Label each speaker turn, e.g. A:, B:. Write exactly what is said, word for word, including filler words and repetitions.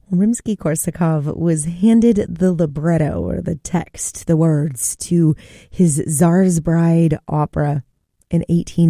A: Rimsky-Korsakov was handed the libretto, or the text, the words, to his Tsar's Bride opera in eighteen